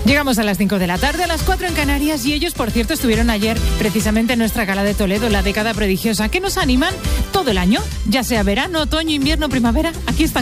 Llegamos a las 5 de la tarde, a las 4 en Canarias, y ellos, por cierto, estuvieron ayer precisamente en nuestra gala de Toledo, la década prodigiosa, que nos animan todo el año, ya sea verano, otoño, invierno, primavera. Aquí están